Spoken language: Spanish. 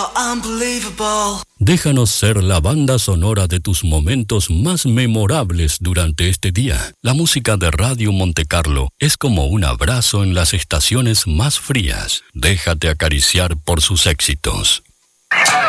Déjanos ser la banda sonora de tus momentos más memorables durante este día. La música de Radio Monte Carlo es como un abrazo en las estaciones más frías. Déjate acariciar por sus éxitos.